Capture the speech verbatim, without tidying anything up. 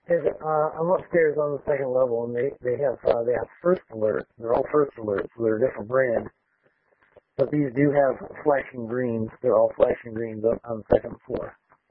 And, uh, I'm upstairs on the second level, and they they have uh, they have first alerts. They're all first alerts, so they're a different brand. But these do have flashing greens. They're all flashing greens up on the second floor.